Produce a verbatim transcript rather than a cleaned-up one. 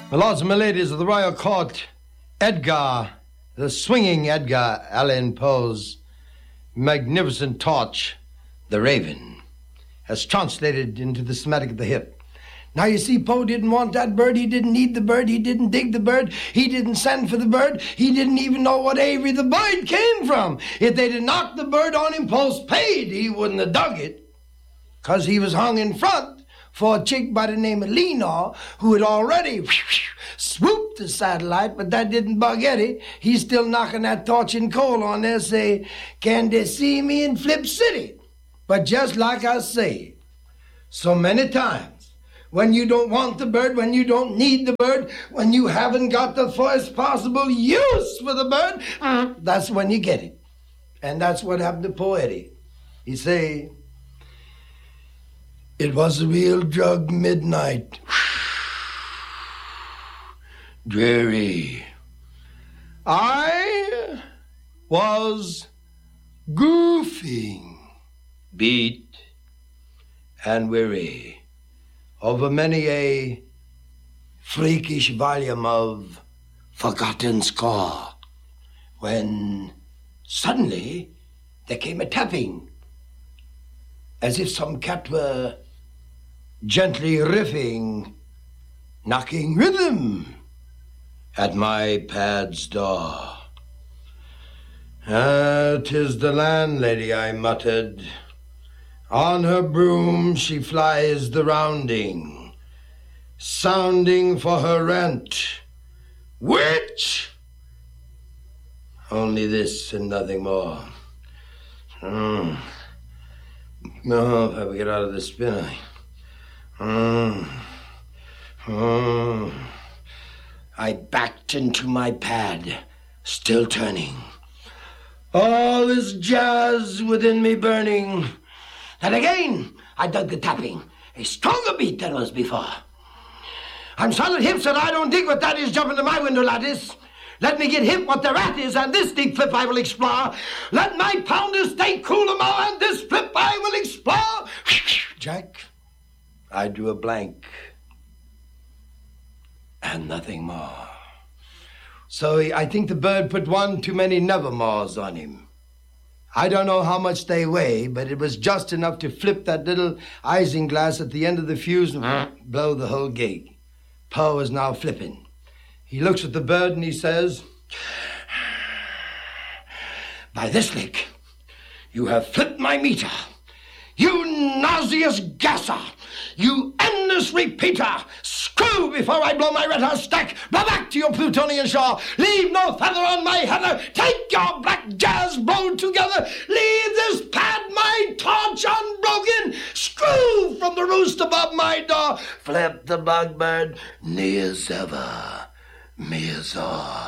My lords and my ladies of the royal court, Edgar, the swinging Edgar Allan Poe's magnificent torch, The Raven, has translated into the Semitic of the hip. Now, you see, Poe didn't want that bird. He didn't need the bird. He didn't dig the bird. He didn't send for the bird. He didn't even know what Avery the bird came from. If they'd have knocked the bird on him postpaid, he wouldn't have dug it, because he was hung in front for a chick by the name of Lenore, who had already swooped the satellite, but that didn't bug Eddie. He's still knocking that torch and coal on there, say, can they see me in Flip City? But just like I say, so many times, when you don't want the bird, when you don't need the bird, when you haven't got the first possible use for the bird, that's when you get it. And that's what happened to poor Eddie. He say, it was a real drug midnight. Dreary. I was goofing, beat and weary over many a freakish volume of forgotten score, when suddenly there came a tapping, as if some cat were gently riffing, knocking rhythm at my pad's door. Ah, 'tis the landlady, I muttered. On her broom she flies the rounding, sounding for her rent. Which? Only this and nothing more. Mm. No, if I get out of this spin, I... Mm. Mm. I backed into my pad, still turning. All this jazz within me burning. And again, I dug the tapping, a stronger beat than was before. I'm solid hips and I don't dig what that is jumping to my window lattice. Let me get hip what the rat is, and this deep flip I will explore. Let my pounder stay cool tomorrow, and this flip I will explore. Jack, I drew a blank, and nothing more. So I think the bird put one too many nevermores on him. I don't know how much they weigh, but it was just enough to flip that little isinglass at the end of the fuse and blow the whole gig. Poe is now flipping. He looks at the bird and he says, by this lick, you have flipped my meter. You nauseous gasser. You endless repeater. Screw before I blow my red hot stack. Blow back to your plutonian shore. Leave no feather on my heather. Take your black jazz blowed together. Leave this pad, my torch unbroken. Screw from the roost above my door. Flip the bugbird, near as ever, me as all.